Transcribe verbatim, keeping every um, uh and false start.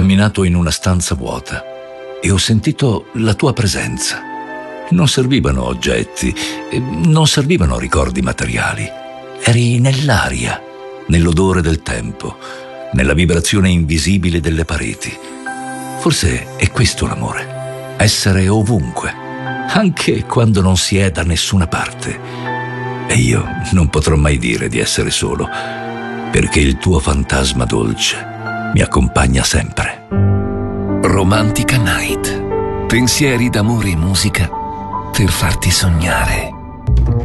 camminato in una stanza vuota e ho sentito la tua presenza. Non servivano oggetti, non servivano ricordi materiali. Eri nell'aria, nell'odore del tempo, nella vibrazione invisibile delle pareti. Forse è questo l'amore, essere ovunque, anche quando non si è da nessuna parte. E io non potrò mai dire di essere solo, perché il tuo fantasma dolce mi accompagna sempre. Romantica Night. Pensieri d'amore e musica per farti sognare.